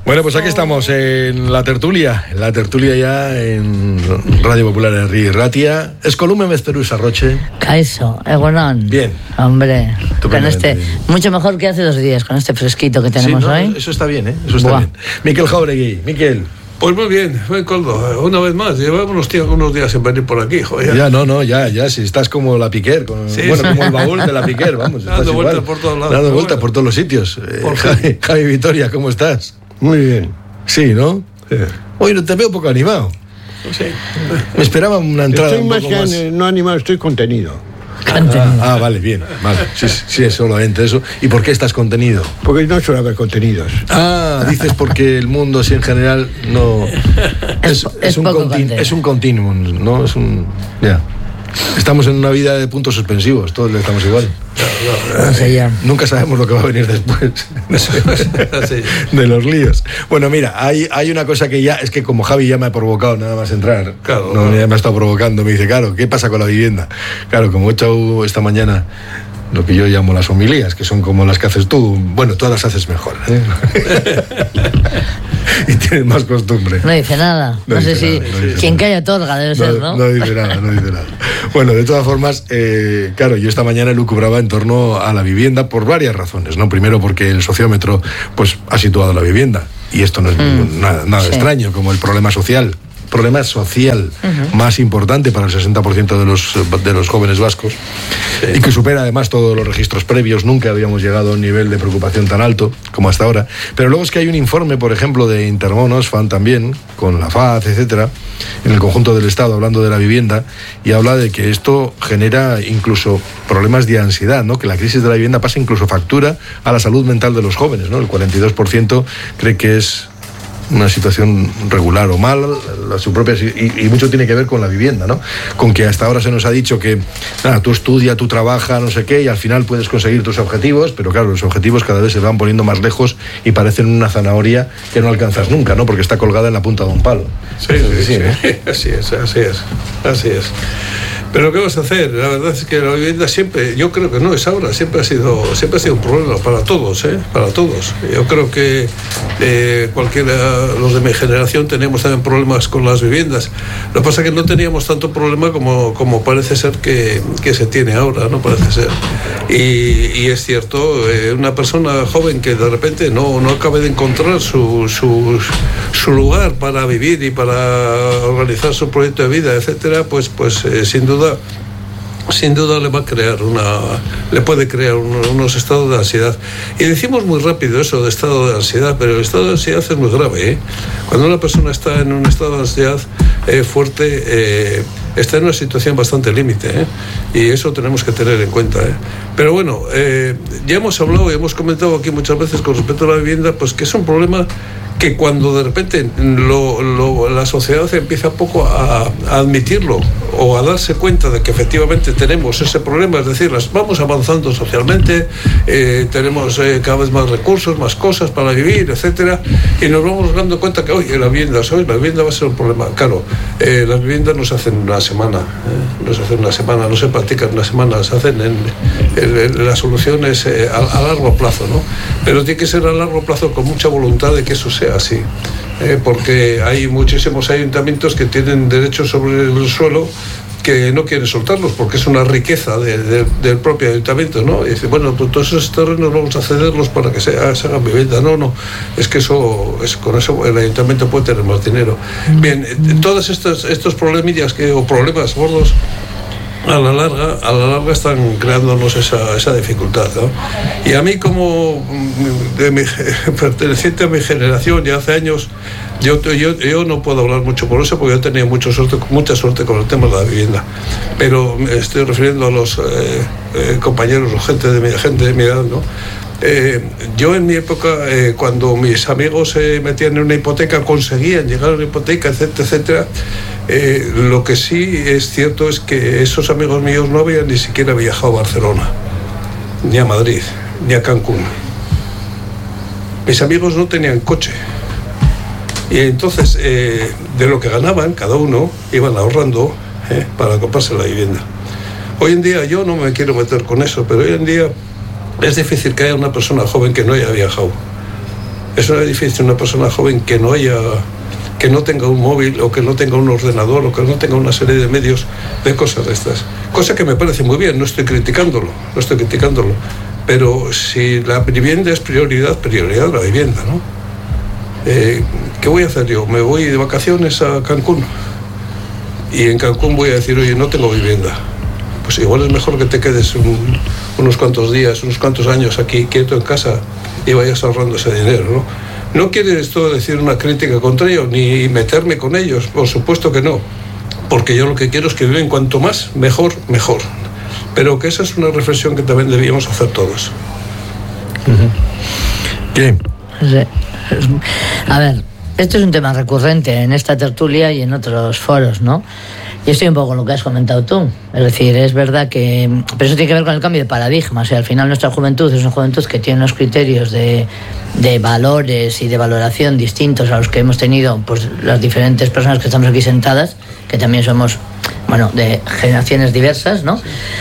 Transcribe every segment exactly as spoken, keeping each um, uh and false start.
Bueno, pues aquí estamos en la tertulia, en la tertulia ya en Radio Popular de Ri Ratia. Escolume Mezperus Arroche. Caeso, Egunon. Bien. Hombre, con este, bien. Mucho mejor que hace dos días, con este fresquito que tenemos sí, no, hoy. Eso está bien, ¿eh? Eso está Buah. bien. Miquel Jauregui, Miquel. Pues muy bien, buen coldo. Una vez más, llevamos unos, tíos, unos días en venir por aquí, joder. Ya, no, no, ya, ya, si estás como la Piquer, con, sí, bueno, como el baúl de la Piquer, vamos. Dando vueltas por todos lados. Dando vueltas bueno. por todos los sitios. Por eh, Javi, Javi Vitoria, ¿cómo estás? Muy bien. Sí, ¿no? Sí. Oye, te veo un poco animado. Sí. Me esperaba una entrada estoy un más poco que más... no animado, estoy contenido. Ah, ah, vale, bien, vale. Sí, sí, es solamente eso. ¿Y por qué estás contenido? Porque no suele haber contenidos. Ah, dices porque el mundo así en general no... Es, es, es, un, continu, es un continuum, ¿no? Es un... Ya. Estamos en una vida de puntos suspensivos, todos le estamos igual. No, no, no sé ya. Nunca sabemos lo que va a venir después de los líos. Bueno, mira, hay, hay una cosa que ya, es que como Javi ya me ha provocado nada más entrar, claro, no, claro. ya me ha estado provocando, me dice, claro, ¿qué pasa con la vivienda? Claro, como he hecho esta mañana lo que yo llamo las homilías, que son como las que haces tú, bueno, todas las haces mejor, ¿eh? Y tienes más costumbre. No dice nada. No, no sé si nada, no quien calla otorga debe no, ser, ¿no? No dice nada, no dice nada. Bueno, de todas formas, eh, claro, yo esta mañana lucubraba en torno a la vivienda por varias razones, ¿no? Primero porque el sociómetro pues ha situado la vivienda, y esto no es mm, nada, nada sí. extraño, como el problema social. problema social uh-huh. más importante para el sesenta por ciento de los, de los jóvenes vascos, sí. y que supera además todos los registros previos. Nunca habíamos llegado a un nivel de preocupación tan alto como hasta ahora. Pero luego es que hay un informe, por ejemplo, de Intermón Oxfam también, con la F A Z, etcétera, en el conjunto del Estado, hablando de la vivienda, y habla de que esto genera incluso problemas de ansiedad, ¿no? Que la crisis de la vivienda pasa incluso factura a la salud mental de los jóvenes, ¿no? El cuarenta y dos por ciento cree que es una situación regular o mal, la, su propia, y, y mucho tiene que ver con la vivienda, ¿no? Con que hasta ahora se nos ha dicho que nada, tú estudia, tú trabajas, no sé qué, y al final puedes conseguir tus objetivos, pero claro, los objetivos cada vez se van poniendo más lejos y parecen una zanahoria que no alcanzas nunca, ¿no? Porque está colgada en la punta de un palo. Sí, sí, sí, sí. Así es, así es, así es. Pero ¿qué vas a hacer? La verdad es que la vivienda siempre, yo creo que no es ahora, siempre ha sido, siempre ha sido un problema para todos, ¿eh? Para todos. Yo creo que eh, cualquiera, los de mi generación tenemos también problemas con las viviendas. Lo que pasa es que no teníamos tanto problema como, como parece ser que, que se tiene ahora, ¿no? Parece ser. Y, y es cierto, eh, una persona joven que de repente no, no acabe de encontrar su, su, su lugar para vivir y para organizar su proyecto de vida, etcétera, pues, pues eh, sin duda sin duda le va a crear una le puede crear un, unos estados de ansiedad. Y decimos muy rápido eso de estado de ansiedad, pero el estado de ansiedad es muy grave, ¿eh? Cuando una persona está en un estado de ansiedad eh, fuerte, eh, está en una situación bastante límite, ¿eh? Y eso tenemos que tener en cuenta, ¿eh? Pero bueno, eh, ya hemos hablado y hemos comentado aquí muchas veces con respecto a la vivienda, pues que es un problema que cuando de repente lo, lo, la sociedad empieza poco a, a admitirlo o a darse cuenta de que efectivamente tenemos ese problema, es decir, vamos avanzando socialmente, eh, tenemos eh, cada vez más recursos, más cosas para vivir, etcétera, y nos vamos dando cuenta que, oye, la vivienda, ¿sabes? La vivienda va a ser un problema. Claro, eh, las viviendas no se hacen una semana, ¿eh? no se hacen una semana, no se practican una semana, se hacen en, en, en la solución es eh, a, a largo plazo, ¿no? Pero tiene que ser a largo plazo con mucha voluntad de que eso sea así, eh, porque hay muchísimos ayuntamientos que tienen derechos sobre el suelo que no quieren soltarlos porque es una riqueza de, de, del propio ayuntamiento, ¿no? Y dice, bueno, pues todos esos terrenos vamos a cederlos para que se, se hagan vivienda. No, no, es que eso, es, con eso el ayuntamiento puede tener más dinero. Bien, todos estos, estos problemillas que, o problemas gordos, a la larga, a la larga están creándonos esa, esa dificultad, ¿no? Y a mí, como de mi, perteneciente a mi generación, ya hace años, yo, yo, yo no puedo hablar mucho por eso, porque yo he tenido mucho suerte, mucha suerte con el tema de la vivienda. Pero me estoy refiriendo a los eh, eh, compañeros o gente de mi, gente de mi edad, ¿no? Eh, yo en mi época, eh, cuando mis amigos se eh, metían en una hipoteca, conseguían llegar a una hipoteca, etcétera, etcétera. Eh, lo que sí es cierto es que esos amigos míos no habían ni siquiera viajado a Barcelona, ni a Madrid, ni a Cancún. Mis amigos no tenían coche. Y entonces, eh, de lo que ganaban, cada uno iban ahorrando eh, para comprarse la vivienda. Hoy en día, yo no me quiero meter con eso, pero hoy en día es difícil que haya una persona joven que no haya viajado. Es una difícil una persona joven que no haya, que no tenga un móvil o que no tenga un ordenador o que no tenga una serie de medios de cosas de estas. Cosa que me parece muy bien, no estoy criticándolo, no estoy criticándolo. Pero si la vivienda es prioridad, prioridad la vivienda, ¿no? Eh, ¿Qué voy a hacer yo? Me voy de vacaciones a Cancún y en Cancún voy a decir, oye, no tengo vivienda. Pues igual es mejor que te quedes un, unos cuantos días, unos cuantos años aquí quieto en casa y vayas ahorrando ese dinero, ¿no? No quiere esto decir una crítica contra ellos ni meterme con ellos, por supuesto que no, porque yo lo que quiero es que viven cuanto más, mejor, mejor. Pero que esa es una reflexión que también debíamos hacer todos. ¿Qué? Sí. A ver, esto es un tema recurrente en esta tertulia y en otros foros, ¿no? Y estoy un poco con lo que has comentado tú. Es decir, es verdad que... Pero eso tiene que ver con el cambio de paradigma. O sea, al final nuestra juventud es una juventud que tiene unos criterios de, de valores y de valoración distintos a los que hemos tenido pues las diferentes personas que estamos aquí sentadas, que también somos, bueno, de generaciones diversas, ¿no?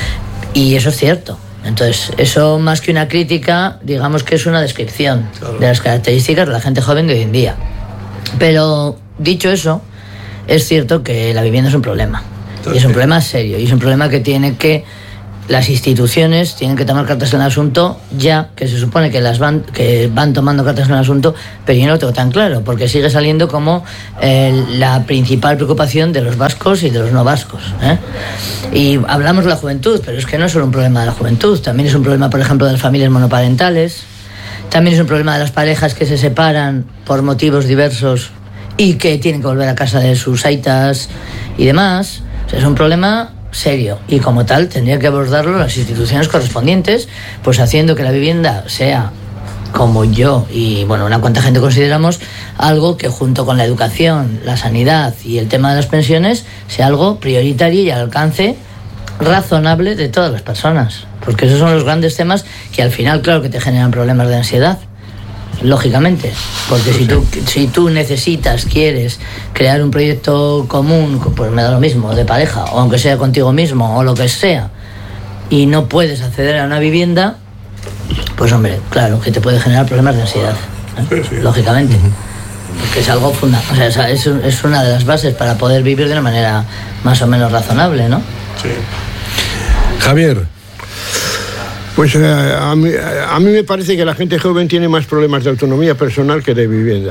Y eso es cierto. Entonces, eso más que una crítica, digamos que es una descripción claro. de las características de la gente joven de hoy en día. Pero, dicho eso, es cierto que la vivienda es un problema. Y es un problema serio. Y es un problema que tiene que... Las instituciones tienen que tomar cartas en el asunto ya, que se supone que las van que van tomando cartas en el asunto, pero yo no lo tengo tan claro, porque sigue saliendo como eh, la principal preocupación de los vascos y de los no vascos, ¿eh? Y hablamos de la juventud, pero es que no es solo un problema de la juventud, también es un problema, por ejemplo, de las familias monoparentales, también es un problema de las parejas que se separan por motivos diversos y que tienen que volver a casa de sus aitas y demás. O sea, es un problema serio y como tal tendría que abordarlo las instituciones correspondientes, pues haciendo que la vivienda sea, como yo y bueno, una cuanta gente consideramos, algo que junto con la educación, la sanidad y el tema de las pensiones sea algo prioritario y al alcance razonable de todas las personas, porque esos son los grandes temas que al final, claro, que te generan problemas de ansiedad, lógicamente, porque si tú, si tú necesitas, quieres crear un proyecto común, pues me da lo mismo, de pareja, o aunque sea contigo mismo, o lo que sea, y no puedes acceder a una vivienda, pues hombre, claro, que te puede generar problemas de ansiedad, ¿eh? Sí, sí. Lógicamente, porque es algo fundamental, o sea, es, es una de las bases para poder vivir de una manera más o menos razonable, ¿no? Sí. Javier. Pues eh, a, mí, a mí me parece que la gente joven tiene más problemas de autonomía personal que de vivienda.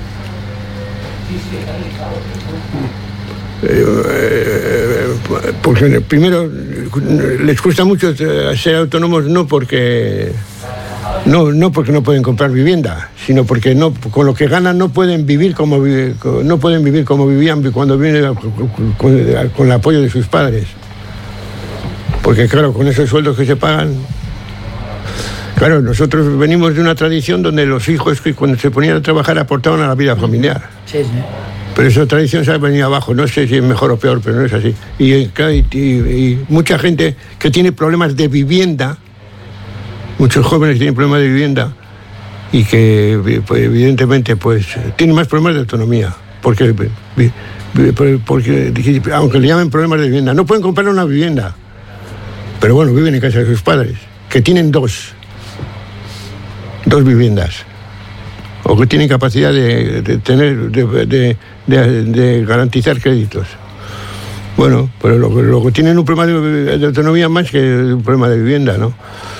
Eh, eh, porque primero les cuesta mucho ser autónomos no porque no no porque no pueden comprar vivienda, sino porque no con lo que ganan no pueden vivir como no pueden vivir como vivían cuando viven con, con, con el apoyo de sus padres. Porque claro, con esos sueldos que se pagan. Claro, nosotros venimos de una tradición donde los hijos que cuando se ponían a trabajar aportaban a la vida familiar. Sí, sí. Pero esa tradición se ha venido abajo. No sé si es mejor o peor, pero no es así. Y, y, y mucha gente que tiene problemas de vivienda, muchos jóvenes tienen problemas de vivienda y que pues, evidentemente pues tienen más problemas de autonomía. Porque, porque aunque le llamen problemas de vivienda, no pueden comprar una vivienda. Pero bueno, viven en casa de sus padres, que tienen dos. dos viviendas o que tienen capacidad de, de tener de, de, de, de garantizar créditos. Bueno, pero luego lo que tienen un problema de, de autonomía más que un problema de vivienda, ¿no?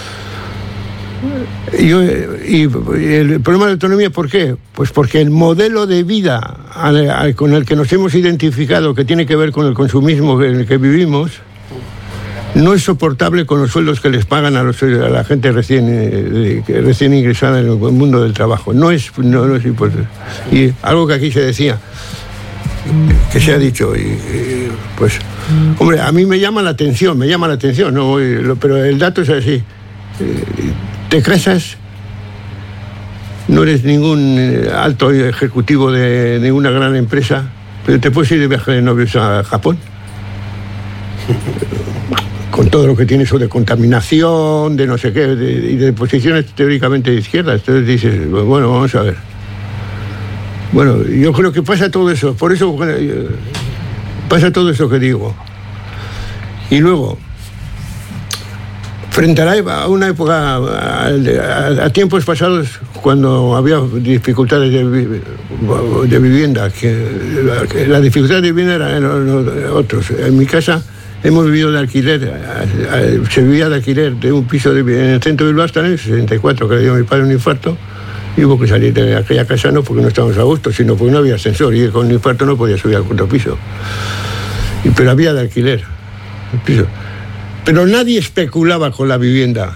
Y, y, y el problema de autonomía, ¿por qué? Pues porque el modelo de vida al, al, con el que nos hemos identificado, que tiene que ver con el consumismo en el que vivimos, no es soportable con los sueldos que les pagan a, los, a la gente recién, eh, recién ingresada en el mundo del trabajo. No es, no, no es importante. Y algo que aquí se decía, que se ha dicho, y, y, pues, hombre, a mí me llama la atención, me llama la atención, ¿no? Pero el dato es así. Te casas, no eres ningún alto ejecutivo de ninguna gran empresa, pero te puedes ir de viaje de novios a Japón. Con todo lo que tiene eso de contaminación, de no sé qué, de, y de posiciones teóricamente de izquierda. Entonces dices, bueno, vamos a ver. Bueno, yo creo que pasa todo eso, por eso bueno, pasa todo eso que digo. Y luego, frente a, la, a una época, a, a, a tiempos pasados, cuando había dificultades de, de vivienda, que la, que la dificultad de vivienda eran los otros. En mi casa hemos vivido de alquiler, se vivía de alquiler de un piso de, en el centro de Bilbao hasta en el sesenta y cuatro, que le dio a mi padre un infarto, y hubo que salir de aquella casa no porque no estábamos a gusto, sino porque no había ascensor, y con un infarto no podía subir al cuarto piso. Y, pero había de alquiler el piso. Pero nadie especulaba con la vivienda.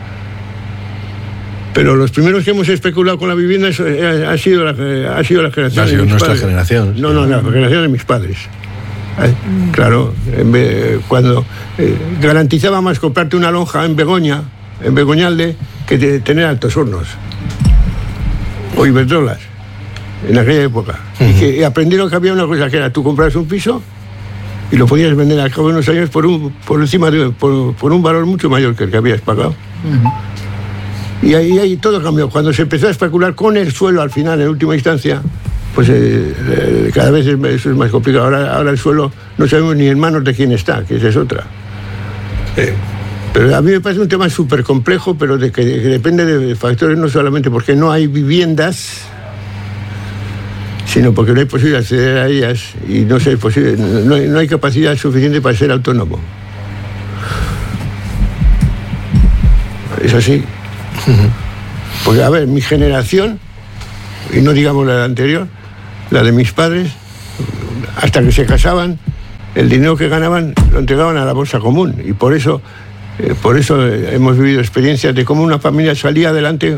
Pero los primeros que hemos especulado con la vivienda eso, ha, ha, sido la, ha sido la generación ha sido de mis nuestra padres. generación. No, no, la generación de mis padres. Eh, claro, en vez, cuando eh, garantizaba más comprarte una lonja en Begoña, en Begoñalde, que de tener Altos Hornos o Iberdrolas en aquella época. Uh-huh. Y que y aprendieron que había una cosa que era tú comprabas un piso y lo podías vender al cabo de unos años por un por encima de por, por un valor mucho mayor que el que habías pagado. Uh-huh. Y ahí, ahí todo cambió. Cuando se empezó a especular con el suelo al final, en última instancia, pues eh, eh, cada vez es, eso es más complicado. Ahora, ahora el suelo no sabemos ni en manos de quién está, que esa es otra. Eh, pero a mí me parece un tema súper complejo, pero de que, de que depende de factores no solamente porque no hay viviendas, sino porque no hay posibilidad de acceder a ellas y no, sé, posible, no, hay, no hay capacidad suficiente para ser autónomo. Es así. Porque, a ver, mi generación, y no digamos la de la anterior, la de mis padres, hasta que se casaban, el dinero que ganaban lo entregaban a la bolsa común. Y por eso, eh, por eso hemos vivido experiencias de cómo una familia salía adelante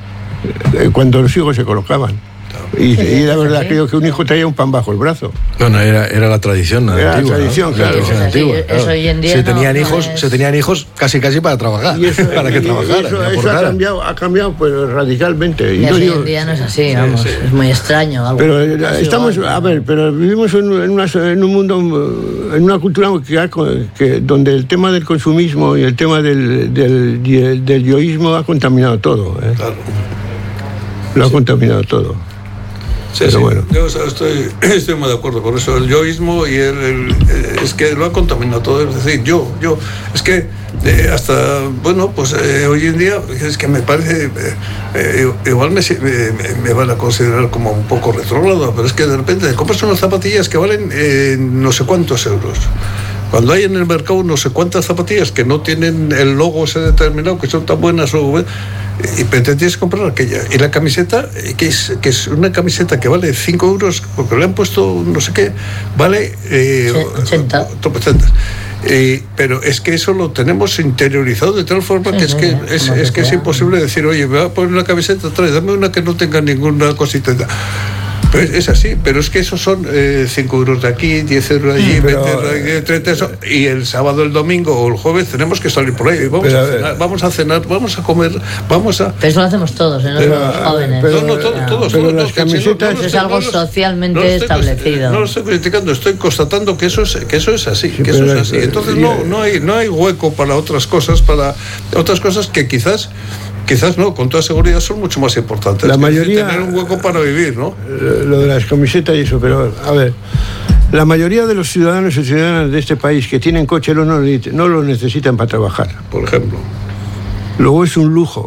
eh, cuando los hijos se colocaban. Y, y la verdad creo que un hijo traía un pan bajo el brazo. No, no, era, era la tradición era antigua. La tradición, ¿no? claro. La tradición Sí, antigua, eso claro. hoy en día se, no, tenían no hijos, es... se tenían hijos casi casi para trabajar. Y eso, para que y, trabajaran. y eso, y eso ha cambiado, ha cambiado pues, radicalmente. Y y no hoy digo, en día no es así, vamos, sí, sí. es muy extraño. Algo pero así, estamos, igual. a ver, pero vivimos en, en, una, en un mundo, en una cultura que, ha, que donde el tema del consumismo y el tema del, del, del, del yoísmo ha contaminado todo. ¿eh? Claro. Lo ha Sí. contaminado todo. Sí, Pero sí. bueno. Yo o sea, estoy, estoy muy de acuerdo con eso. El yoísmo y el, el- es que lo ha contaminado todo. Es decir, yo, yo, es que eh, hasta, bueno, pues eh, hoy en día es que me parece, eh, eh, igual me, me, me van a considerar como un poco retrógrado, pero es que de repente te compras unas zapatillas que valen eh, no sé cuántos euros. Cuando hay en el mercado no sé cuántas zapatillas que no tienen el logo ese determinado, que son tan buenas, o, y te tienes que comprar aquella. Y la camiseta, que es, que es una camiseta que vale cinco euros, porque le han puesto no sé qué, vale eh, ochenta. ochenta. Eh, pero es que eso lo tenemos interiorizado de tal forma Sí, que es sí, que sí, es, como es que que es sea. imposible decir, oye, me voy a poner una camiseta, trae, dame una que no tenga ninguna cosita. Pues es así, pero es que esos son cinco euros de aquí, diez euros de allí, Pero, veinte euros de aquí, treinta eso, y el sábado, el domingo o el jueves tenemos que salir por ahí, vamos, Pero, a, cenar, vamos a cenar, vamos a comer, vamos a... Pero eso lo hacemos todos, ¿eh? No Pero, solo los jóvenes. pero- no, no, todo- No. todos, pero todos, las no, que si no- camisetas- no lo Es estoy- algo no lo- socialmente no lo estoy- establecido. No lo estoy criticando, estoy constatando que eso es, que eso es así, Sí, que eso pero es así. es- Entonces y- no, no, hay, no hay hueco para otras cosas, para otras cosas que quizás... Quizás no, con toda seguridad son mucho más importantes. La Es decir, mayoría- tener un hueco para vivir, ¿no? Lo de las camisetas y eso, pero a ver, la mayoría de los ciudadanos y ciudadanas de este país que tienen coche no, no, no lo necesitan para trabajar. Por ejemplo. Luego es un lujo,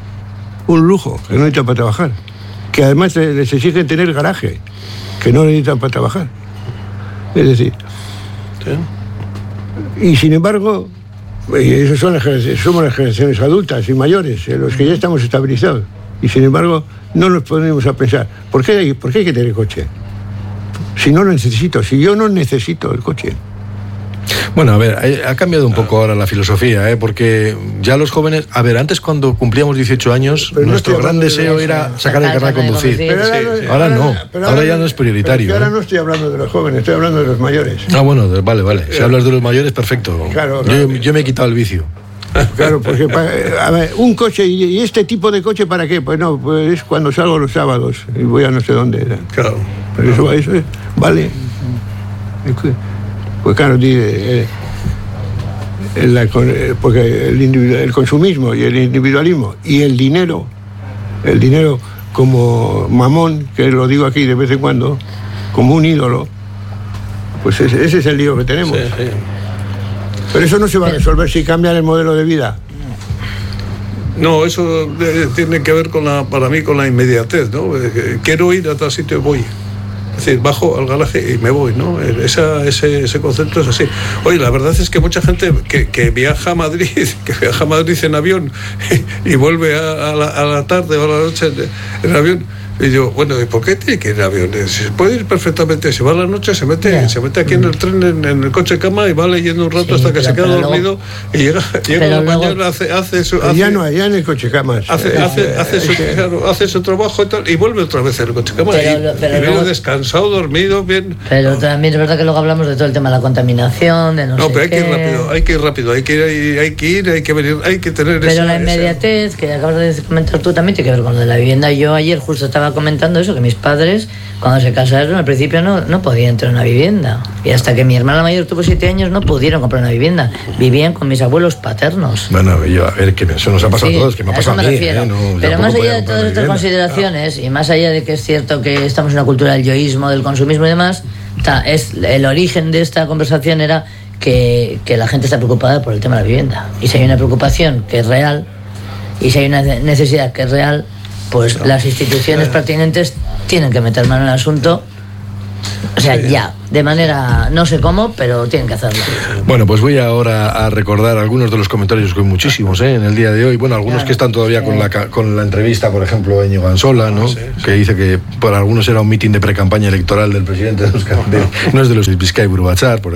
un lujo que no necesitan para trabajar. Que además eh, les exigen tener garaje, que no necesitan para trabajar. Es decir, ¿sí? y sin embargo, y esas son las generaciones- somos las generaciones adultas y mayores, eh, los que ya estamos estabilizados. Y sin embargo, no nos ponemos a pensar, ¿por qué hay, por qué hay que tener coche? Si no lo necesito, si yo no necesito el coche. Bueno, a ver, ha cambiado un poco ahora la filosofía, ¿eh? Porque ya los jóvenes, a ver, antes cuando cumplíamos dieciocho años, Pero no nuestro estoy gran hablando de deseo eso, era sacar sacar el el carnet de carnet de conducir. conducir. Pero Sí, no- sí. Ahora no, pero ahora ya no es prioritario, pero es que ahora ¿eh? no estoy hablando de los jóvenes, estoy hablando de los mayores. Ah, bueno, de- vale, vale. Si hablas de los mayores, perfecto. Claro, Yo, claro. yo me he quitado el vicio. Claro, porque pa- a ver, un coche, y, y este tipo de coche para qué? Pues no, pues es cuando salgo los sábados y voy a no sé dónde. Claro. Pero eso, eso es- vale. Pues claro, dice, eh, el- la- con- eh, porque el, individu- el consumismo y el individualismo y el dinero, el dinero como mamón, que lo digo aquí de vez en cuando, como un ídolo, pues ese, ese es el lío que tenemos. Sí, sí. Pero eso no se va a resolver si cambian el modelo de vida. No, eso eh, tiene que ver con la, para mí con la inmediatez, ¿no? Eh, quiero ir a tal sitio y voy. Es decir, bajo al garaje y me voy, ¿no? Esa, ese, ese concepto es así. Oye, la verdad es que mucha gente que, que viaja a Madrid, que viaja a Madrid en avión y, y vuelve a, a, la, a la tarde o a la noche en, en avión. Y yo, bueno, ¿y por qué tiene que ir en avión? Se puede ir perfectamente. Si va a la noche, se mete, yeah. se mete aquí en el tren, en, en el coche cama y va leyendo un rato sí, hasta que se queda dormido luego, y llega, llega la luego, mañana, hace, hace su. Hace, ya no, ya en el coche cama. Hace, eh, hace, hace, eh, su, eh, claro, hace su trabajo y tal, y vuelve otra vez en el coche cama. Pero, y, pero y viene descansado, dormido, bien. Pero no. También es verdad que luego hablamos de todo el tema de la contaminación, de no, no sé pero hay qué. que ir rápido, hay que ir rápido, hay que ir, hay que ir, hay que venir, hay que tener. Pero esa, la inmediatez, esa... que acabas de comentar tú, también tiene que ver con lo de la vivienda. Yo ayer justo estaba comentando eso, que mis padres, cuando se casaron, al principio no, no podían entrar en una vivienda. Y hasta que mi hermana mayor tuvo siete años, no pudieron comprar una vivienda. Vivían con mis abuelos paternos. Bueno, yo, a ver, que eso nos ha pasado sí, a todos, que me ha pasado a mí. ¿eh? No, pero más allá de todas estas consideraciones, ah. y más allá de que es cierto que estamos en una cultura del yoísmo, del consumismo y demás, ta, es, el origen de esta conversación era que, que la gente está preocupada por el tema de la vivienda. Y si hay una preocupación que es real, y si hay una necesidad que es real, pues no. las instituciones pertinentes tienen que meter mano en el asunto. O sea, ya, de manera, no sé cómo, pero tienen que hacerlo. Bueno, pues voy ahora a recordar algunos de los comentarios, que hay muchísimos, ¿eh? En el día de hoy. Bueno, algunos claro, que están todavía sí. con, la, con la entrevista, por ejemplo, Íñigo Ansola, ¿no? Sí, sí. Que dice que para algunos era un mitin de pre-campaña electoral del presidente de Euskadi, no es de los Bizkaiburu Batzar, por ejemplo.